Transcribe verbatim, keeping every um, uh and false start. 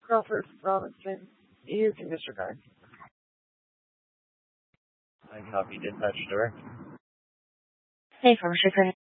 Crawford Robinson, you can disregard. I copy dispatch direct. Hey, Pharmacy Clinic.